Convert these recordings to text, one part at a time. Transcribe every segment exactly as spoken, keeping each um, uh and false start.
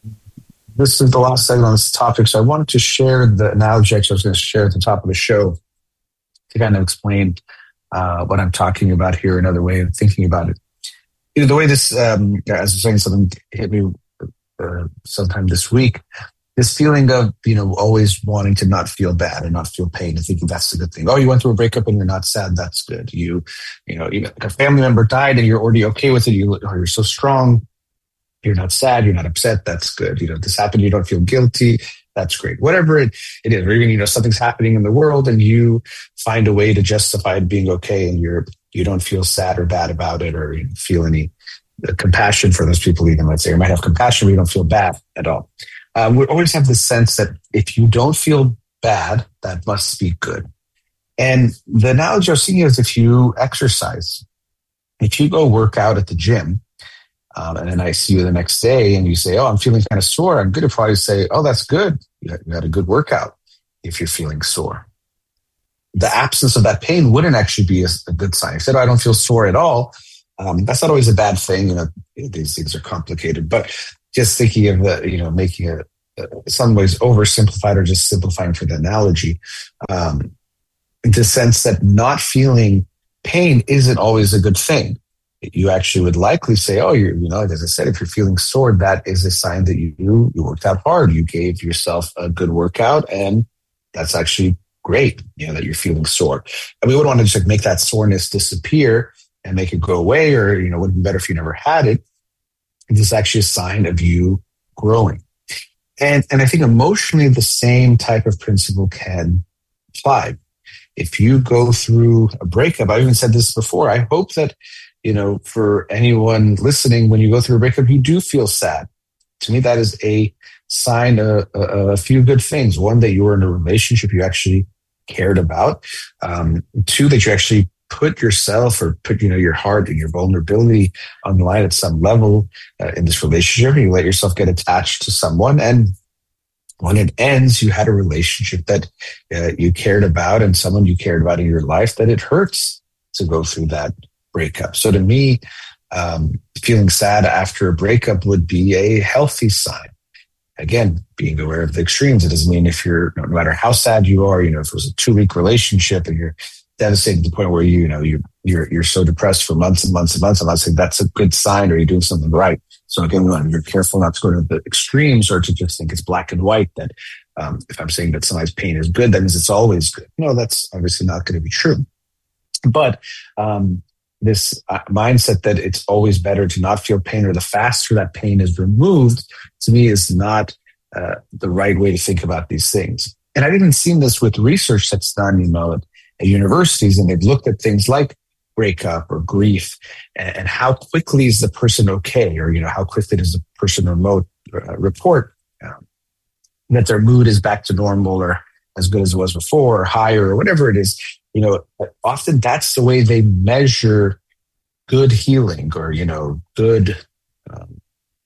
This is the last segment on this topic, so I wanted to share the analogy I was going to share at the top of the show to kind of explain uh, what I'm talking about here, another way of thinking about it. You know, the way this, um, as I was saying, something hit me uh, sometime this week, this feeling of, you know, always wanting to not feel bad and not feel pain and thinking that's a good thing. Oh, you went through a breakup and you're not sad. That's good. You, you know, even like a family member died and you're already okay with it. You, oh, you're so strong. You're not sad. You're not upset. That's good. You know, this happened. You don't feel guilty. That's great. Whatever it, it is, or even, you know, something's happening in the world and you find a way to justify it being okay and you're, you don't feel sad or bad about it or you know, feel any uh, compassion for those people. Even let's say you might have compassion, but you don't feel bad at all. Uh, we always have this sense that if you don't feel bad, that must be good. And the analogy I was thinking is if you exercise, if you go work out at the gym, um, and then I see you the next day and you say, oh, I'm feeling kind of sore, I'm going to probably say, oh, that's good. You had, you had a good workout if you're feeling sore. The absence of that pain wouldn't actually be a, a good sign. If you said, oh, I don't feel sore at all, um, that's not always a bad thing. You know, these things are complicated, but just thinking of the, you know, making it uh, some ways oversimplified or just simplifying for the analogy, um, in the sense that not feeling pain isn't always a good thing. You actually would likely say, oh, you're, you know, as I said, if you're feeling sore, that is a sign that you, you worked out hard. You gave yourself a good workout and that's actually great, you know, that you're feeling sore. And we wouldn't want to just like make that soreness disappear and make it go away or, you know, it would be better if you never had it. This is actually a sign of you growing. And, and I think emotionally, the same type of principle can apply. If you go through a breakup, I've even said this before, I hope that, you know, for anyone listening, when you go through a breakup, you do feel sad. To me, that is a sign of a, a few good things. One, that you were in a relationship you actually cared about. Um, two, that you actually put yourself or put, you know, your heart and your vulnerability on the line at some level uh, in this relationship. You let yourself get attached to someone. And when it ends, you had a relationship that uh, you cared about and someone you cared about in your life, that it hurts to go through that breakup. So to me, um, feeling sad after a breakup would be a healthy sign. Again, being aware of the extremes. It doesn't mean if you're, no matter how sad you are, you know, if it was a two week relationship and you're devastated to the point where you, you know, you, you're, you're so depressed for months and months and months. I'm not saying that's a good sign or you're doing something right. So again, you're careful not to go to the extremes or to just think it's black and white, that um, if I'm saying that somebody's pain is good, that means it's always good. No, that's obviously not going to be true. But um, this uh, mindset that it's always better to not feel pain or the faster that pain is removed, to me is not uh, the right way to think about these things. And I've even seen this with research that's done, you know, at, at universities, and they've looked at things like breakup or grief and, and how quickly is the person okay, or, you know, how quickly does the person remote uh, report um, that their mood is back to normal or as good as it was before or higher or whatever it is. You know, often that's the way they measure good healing or, you know, good um,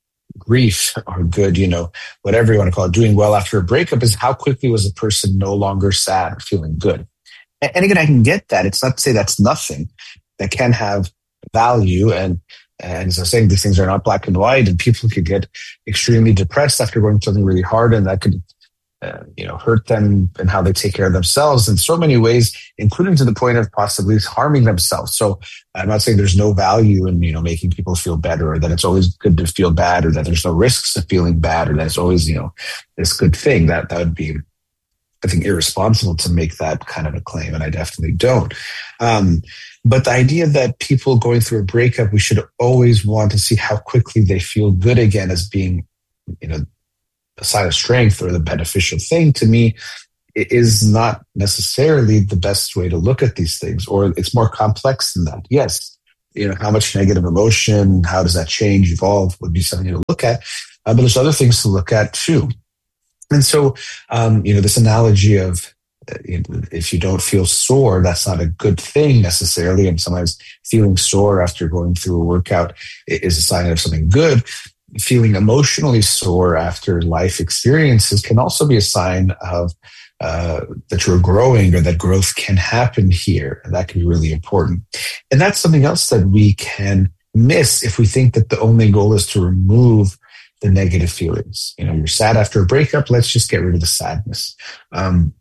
grief or good, you know, whatever you want to call it, doing well after a breakup, is how quickly was the person no longer sad or feeling good. And, and again, I can get that. It's not to say that's nothing. That can have value. And, and as I was saying, these things are not black and white, and people could get extremely depressed after going through something really hard, and that could Uh, you know, hurt them and how they take care of themselves in so many ways, including to the point of possibly harming themselves. So I'm not saying there's no value in, you know, making people feel better, or that it's always good to feel bad, or that there's no risks of feeling bad, or that it's always, you know, this good thing. That that would be, I think, irresponsible to make that kind of a claim, and I definitely don't. Um, but the idea that people going through a breakup, we should always want to see how quickly they feel good again as being, you know, a sign of strength or the beneficial thing, to me, it is not necessarily the best way to look at these things, or it's more complex than that. Yes, you know, how much negative emotion, how does that change, evolve, would be something to look at. Uh, but there's other things to look at too. And so, um, you know, this analogy of uh, you know, if you don't feel sore, that's not a good thing necessarily. And sometimes feeling sore after going through a workout is a sign of something good. Feeling emotionally sore after life experiences can also be a sign of uh, that you're growing, or that growth can happen here. And that can be really important. And that's something else that we can miss if we think that the only goal is to remove the negative feelings. You know, you're sad after a breakup. Let's just get rid of the sadness. Um,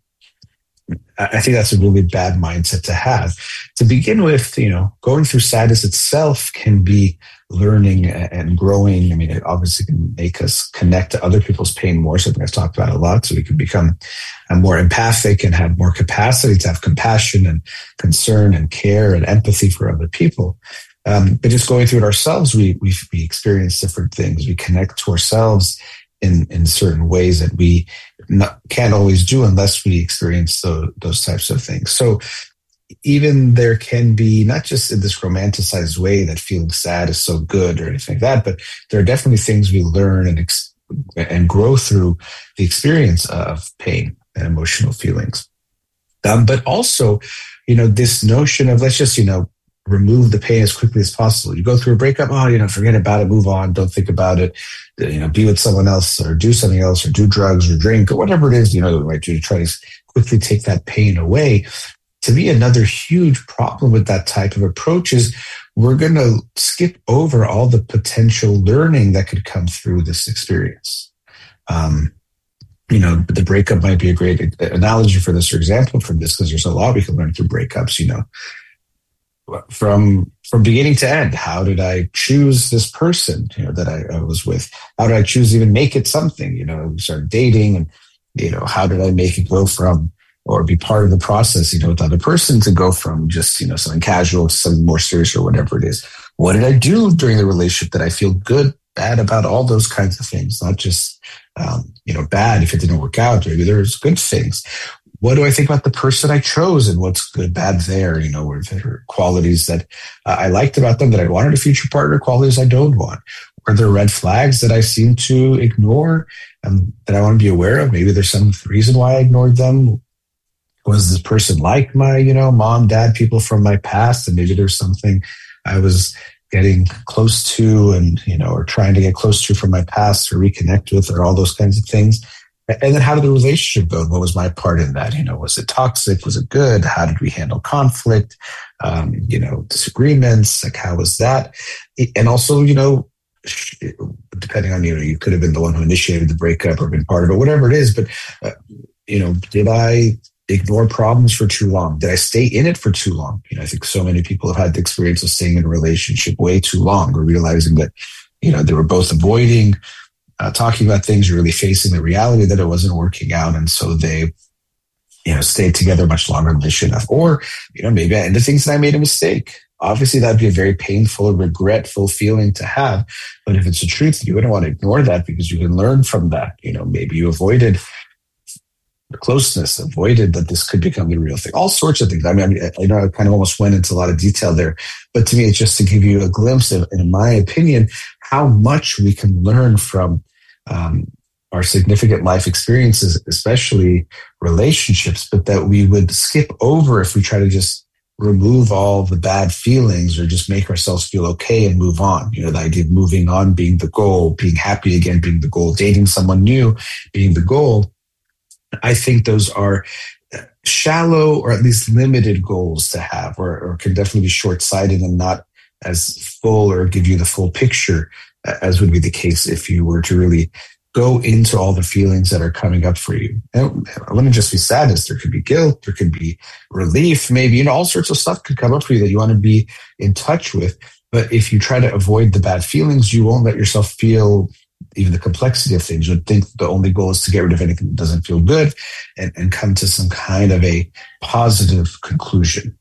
I think that's a really bad mindset to have. To begin with, you know, going through sadness itself can be learning and growing. I mean, it obviously can make us connect to other people's pain more, something I've talked about a lot, so we can become more empathic and have more capacity to have compassion and concern and care and empathy for other people. Um, but just going through it ourselves, we, we we experience different things. We connect to ourselves in, in certain ways that we not, can't always do unless we experience those, those types of things. So even there can be, not just in this romanticized way that feeling sad is so good or anything like that, but there are definitely things we learn and ex- and grow through the experience of pain and emotional feelings. Um, but also, you know, this notion of let's just, you know, remove the pain as quickly as possible. You go through a breakup, oh, you know, forget about it, move on, don't think about it, you know, be with someone else or do something else or do drugs or drink or whatever it is, you know, that we might do to try to quickly take that pain away. To me, another huge problem with that type of approach is we're going to skip over all the potential learning that could come through this experience. Um, you know, the breakup might be a great analogy for this or example for this, because there's a lot we can learn through breakups, you know. From from beginning to end, how did I choose this person, you know, that I, I was with? How did I choose to even make it something? You know, we started dating, and you know, how did I make it go from or be part of the process, you know, with the other person to go from just, you know, something casual to something more serious or whatever it is? What did I do during the relationship that I feel good, bad about? All those kinds of things, not just um, you know, bad if it didn't work out. Maybe there's good things. What do I think about the person I chose and what's good, bad there? You know, were there qualities that uh, I liked about them that I wanted a future partner, qualities I don't want? Were there red flags that I seem to ignore um, that I want to be aware of? Maybe there's some reason why I ignored them. Was this person like my, you know, mom, dad, people from my past? And maybe there's something I was getting close to and, you know, or trying to get close to from my past or reconnect with, or all those kinds of things. And then how did the relationship go? What was my part in that? You know, was it toxic? Was it good? How did we handle conflict? Um, you know, disagreements? Like, how was that? And also, you know, depending on, you know, you could have been the one who initiated the breakup or been part of it, whatever it is. But, uh, you know, did I ignore problems for too long? Did I stay in it for too long? You know, I think so many people have had the experience of staying in a relationship way too long, or realizing that, you know, they were both avoiding Uh, talking about things, really facing the reality that it wasn't working out. And so they, you know, stayed together much longer than they should have. Or, you know, maybe I ended things and I made a mistake. Obviously, that'd be a very painful, regretful feeling to have. But if it's the truth, you wouldn't want to ignore that, because you can learn from that. You know, maybe you avoided the closeness, avoided that this could become the real thing. All sorts of things. I mean, I, mean, I know I kind of almost went into a lot of detail there, but to me, it's just to give you a glimpse of, in my opinion, how much we can learn from Um, our significant life experiences, especially relationships, but that we would skip over if we try to just remove all the bad feelings or just make ourselves feel okay and move on. You know, the idea of moving on being the goal, being happy again being the goal, dating someone new being the goal. I think those are shallow or at least limited goals to have, or, or can definitely be short-sighted and not as full or give you the full picture as would be the case if you were to really go into all the feelings that are coming up for you. And it wouldn't just be sadness. There could be guilt. There could be relief. Maybe, you know, all sorts of stuff could come up for you that you want to be in touch with. But if you try to avoid the bad feelings, you won't let yourself feel even the complexity of things. You would think the only goal is to get rid of anything that doesn't feel good and, and come to some kind of a positive conclusion.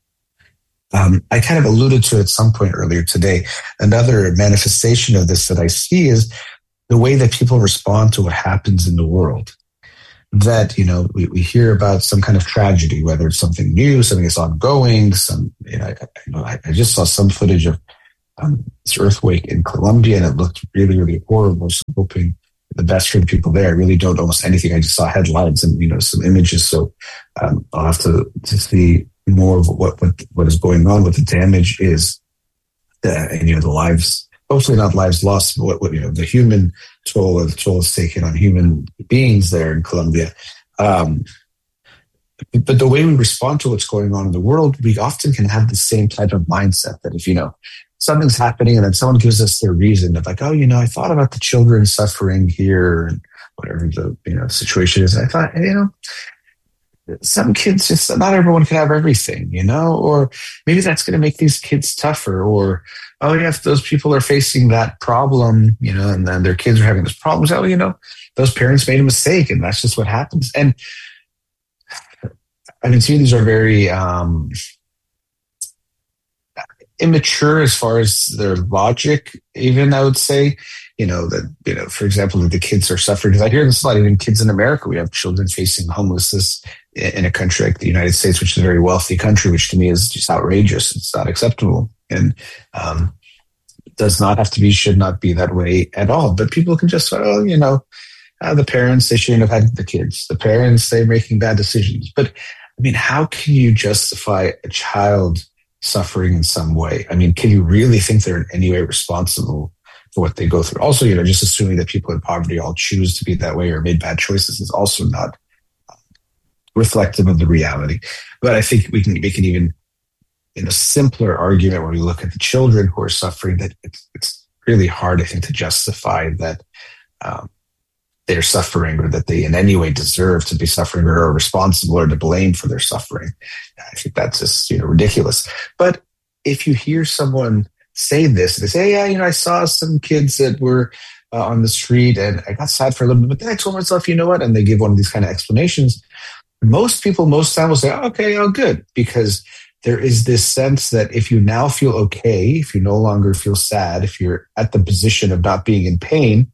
Um, I kind of alluded to at some point earlier today. Another manifestation of this that I see is the way that people respond to what happens in the world. That, you know, we, we hear about some kind of tragedy, whether it's something new, something that's ongoing. Some, you know, I, you know, I, I just saw some footage of um, this earthquake in Colombia, and it looked really, really horrible. So I'm hoping the best for the people there. I really don't know almost anything. I just saw headlines and, you know, some images. So um, I'll have to, to see more of what, what what is going on, what the damage is, uh, and you know the lives, hopefully not lives lost, but what, what you know the human toll or the toll is taken on human beings there in Colombia. Um, but the way we respond to what's going on in the world, we often can have the same type of mindset that if you know something's happening, and then someone gives us their reason of like, oh, you know, I thought about the children suffering here and whatever the you know situation is. I thought, you know, some kids just not everyone can have everything, you know, or maybe that's going to make these kids tougher. Or oh, yeah, if those people are facing that problem, you know, and then their kids are having those problems, oh, you know, those parents made a mistake, and that's just what happens. And I mean, to me, these are very um, immature as far as their logic, even, I would say. You know, that, you know, for example, that the kids are suffering. Because I hear this a lot, even kids in America. We have children facing homelessness in a country like the United States, which is a very wealthy country, which to me is just outrageous. It's not acceptable. And um, does not have to be, should not be that way at all. But people can just, oh, you know, uh, the parents, they shouldn't have had the kids. The parents, they're making bad decisions. But I mean, how can you justify a child suffering in some way? I mean, can you really think they're in any way responsible for what they go through? Also, you know, just assuming that people in poverty all choose to be that way or made bad choices is also not reflective of the reality. But I think we can we can even, in a simpler argument, when we look at the children who are suffering, that it's, it's really hard, I think, to justify that um, they're suffering or that they in any way deserve to be suffering or are responsible or to blame for their suffering. I think that's just, you know, ridiculous. But if you hear someone say this, they say, yeah, you know, I saw some kids that were uh, on the street and I got sad for a little bit, but then I told myself, you know what? And they give one of these kind of explanations. Most people, most time will say, oh, okay, oh, good. Because there is this sense that if you now feel okay, if you no longer feel sad, if you're at the position of not being in pain,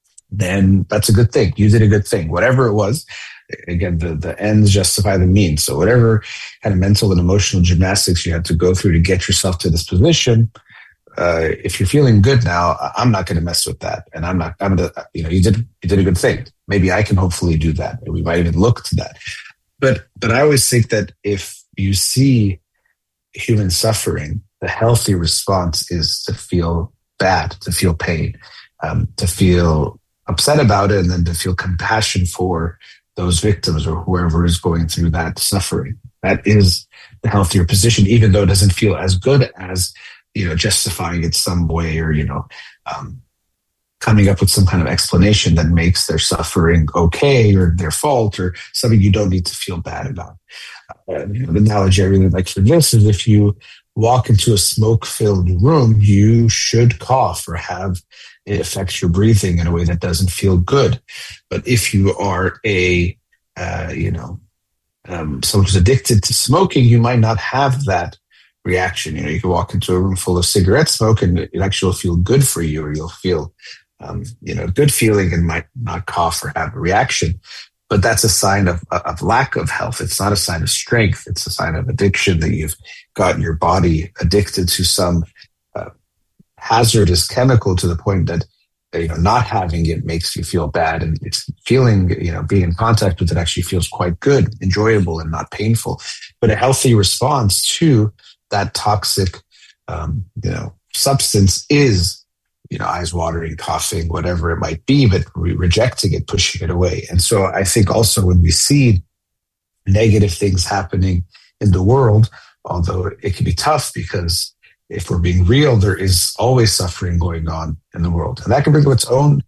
then that's a good thing. You did a good thing, whatever it was. Again, the, the ends justify the means. So whatever kind of mental and emotional gymnastics you had to go through to get yourself to this position, Uh, if you're feeling good now, I'm not going to mess with that. And I'm not, I'm going to, you know, you did, you did a good thing. Maybe I can hopefully do that. Or we might even look to that. But, but I always think that if you see human suffering, the healthy response is to feel bad, to feel pain, um, to feel upset about it, and then to feel compassion for those victims or whoever is going through that suffering. That is the healthier position, even though it doesn't feel as good as, you know, justifying it some way or, you know, um, coming up with some kind of explanation that makes their suffering okay or their fault or something you don't need to feel bad about. Uh, you know, the analogy I really like for this is if you walk into a smoke-filled room, you should cough or have it affect your breathing in a way that doesn't feel good. But if you are a, uh, you know, um, someone who's addicted to smoking, you might not have that reaction. You know, you can walk into a room full of cigarette smoke and it actually will feel good for you, or you'll feel, um, you know, good feeling and might not cough or have a reaction. But that's a sign of, of lack of health. It's not a sign of strength. It's a sign of addiction, that you've gotten your body addicted to some uh, hazardous chemical to the point that, you know, not having it makes you feel bad, and it's feeling, you know, being in contact with it actually feels quite good, enjoyable, and not painful. But a healthy response to that toxic, um, you know, substance is, you know, eyes watering, coughing, whatever it might be, but re- rejecting it, pushing it away. And so I think also when we see negative things happening in the world, although it can be tough because if we're being real, there is always suffering going on in the world. And that can bring to its own,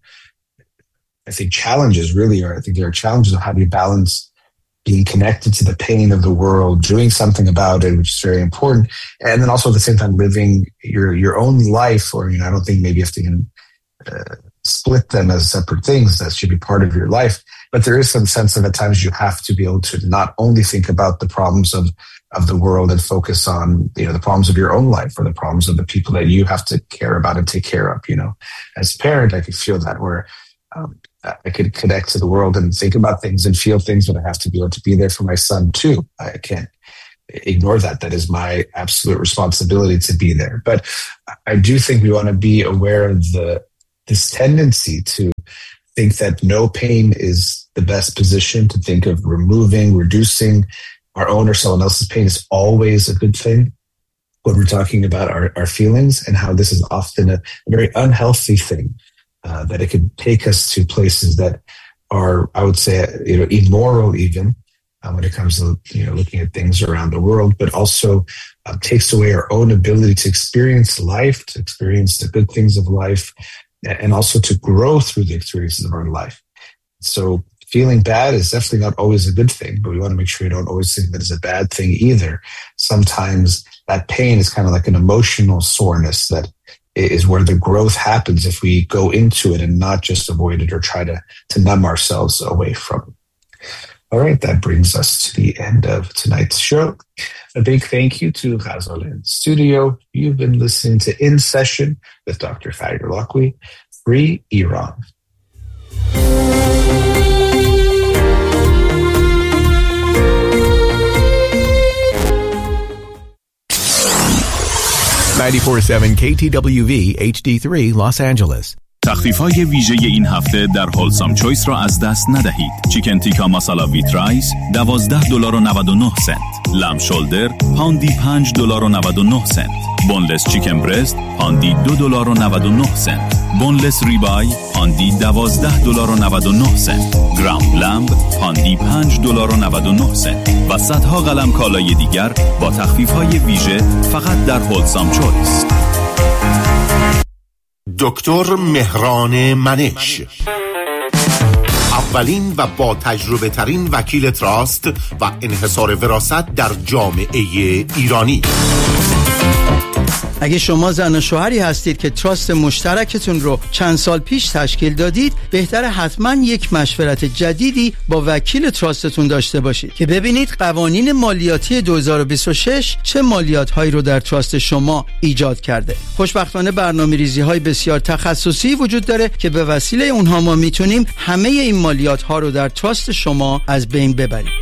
I think, challenges really are. I think there are challenges of how do you balance being connected to the pain of the world, doing something about it, which is very important. And then also at the same time, living your, your own life, or, you know, I don't think maybe you have to even, uh, split them as separate things. That should be part of your life. But there is some sense of at times you have to be able to not only think about the problems of, of the world and focus on, you know, the problems of your own life or the problems of the people that you have to care about and take care of. You know, as a parent, I could feel that where, um, I could connect to the world and think about things and feel things, but I have to be able to be there for my son too. I can't ignore that. That is my absolute responsibility to be there. But I do think we want to be aware of the this tendency to think that no pain is the best position, to think of removing, reducing our own or someone else's pain is always a good thing. When we're talking about our, our feelings, and how this is often a very unhealthy thing. Uh, that it could take us to places that are, I would say, you know, immoral even, um, when it comes to, you know, looking at things around the world, but also um, takes away our own ability to experience life, to experience the good things of life, and also to grow through the experiences of our life. So feeling bad is definitely not always a good thing, but we want to make sure we don't always think that it's a bad thing either. Sometimes that pain is kind of like an emotional soreness that is where the growth happens if we go into it and not just avoid it or try to, to numb ourselves away from it. All right, that brings us to the end of tonight's show. A big thank you to Ghazal in studio. You've been listening to In Session with Doctor Fadi Holakouee, Free Iran. ninety-four point seven K T W V H D three Los Angeles. تخفیف‌های ویژه این هفته در هولسام چویس را از دست ندهید. چیکن تیکا مسالا ویت رایس دوازده دلار و نود و نه سنت. لام شولدر پاندی پنج دلار و نود و نه سنت. بونلس چیکن برست پاندی دو دلار و نود و نه سنت. بونلس ریبای پاندی دوازده دلار و نود و نه سنت. گراند لامب پاندی پنج دلار و نود و نه سنت. و صدها قلم کالای دیگر با تخفیف‌های ویژه فقط در هولسام چویس. دکتر مهران منش، اولین و با تجربه ترین وکیل تراست و انحصار وراثت در جامعه ایرانی. اگه شما زن و شوهری هستید که تراست مشترکتون رو چند سال پیش تشکیل دادید، بهتره حتما یک مشورت جدیدی با وکیل تراستتون داشته باشید که ببینید قوانین مالیاتی دو هزار و بیست و شش چه مالیات‌هایی رو در تراست شما ایجاد کرده. خوشبختانه برنامه‌ریزی‌های بسیار تخصصی وجود داره که به وسیله اونها ما میتونیم همه این مالیات‌ها رو در تراست شما از بین ببریم.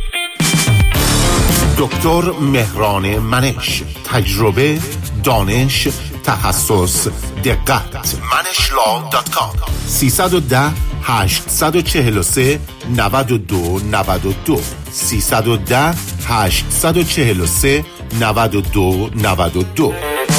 دکتر مهران منش، تجربه، دانش، تخصص، دقت. منش لا دات کام. سیصد و ده هشتصد و چهل و سه نود و دو نود و دو سیصد و ده هشتصد و چهل و سه نود و دو نود و دو.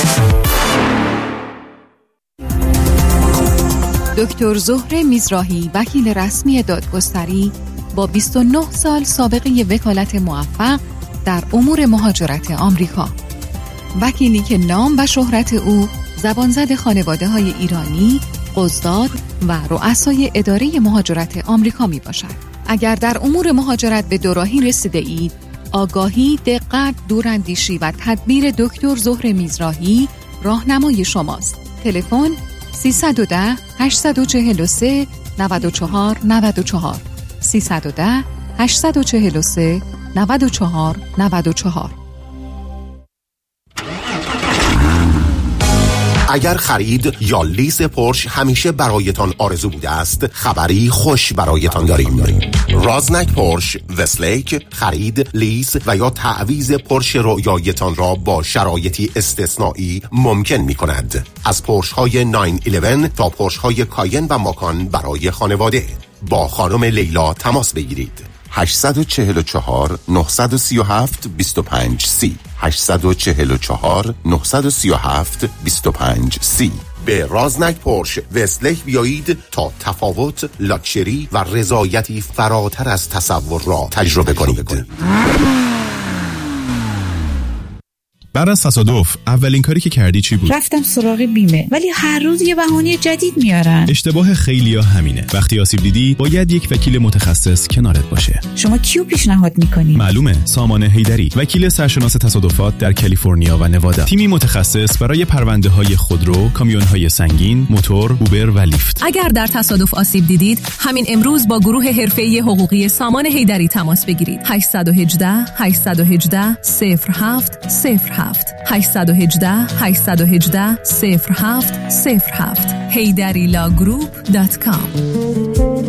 دکتر زهره میزراهی، وکیل رسمی دادگستری با بیست و نه سال سابقه وکالت موفق در امور مهاجرت آمریکا. وکیلی که نام و شهرت او زبانزد خانواده‌های ایرانی، قضات و رؤسای اداره مهاجرت آمریکا می باشد. اگر در امور مهاجرت به دوراهی رسیده اید، آگاهی، دقت، دوراندیشی و تدبیر دکتر زهره میزراهی راهنمای شماست. تلفن سیصد و ده هشتصد و چهل و سه نود و چهار نود و چهار سیصد و ده هشتصد و چهل و سه نود و چهار نود و چهار. اگر خرید یا لیز پورش همیشه برایتان آرزو بوده است، خبری خوش برایتان داریم. رازنک پورش وستلیک خرید، لیز و یا تعویض پورش رویایتان را با شرایطی استثنایی ممکن می کند. از پورش های نه یازده تا پورش های کاین و ماکان برای خانواده. با خانم لیلا تماس بگیرید. هشت چهار چهار نه سه هفت دو پنج سی هشت چهار چهار نه سه هفت دو پنج سی. به رازنک پورش وستلیک بیایید تا تفاوت، لاکچری و رضایتی فراتر از تصور را تجربه کنید. بعد از تصادف اولین کاری که کردی چی بود؟ رفتم سراغ بیمه، ولی هر روز یه بهانه جدید میارن. اشتباه خیلیا همینه. وقتی آسیب دیدی باید یک وکیل متخصص کنارت باشه. شما کیو پیشنهاد میکنی؟ معلومه، سامان حیدری، وکیل سرشناس تصادفات در کالیفرنیا و نوادا. تیمی متخصص برای پرونده‌های خودرو، کامیون‌های سنگین، موتور، اوبر و لیفت. اگر در تصادف آسیب دیدید، همین امروز با گروه حرفه‌ای حقوقی سامان حیدری تماس بگیرید. هشت یک هشت هشت یک هشت صفر هفت صفر هفت هشت یک هشت هشت یک هشت صفر هفت صفر هفت حیدری لا گروپ دات کام.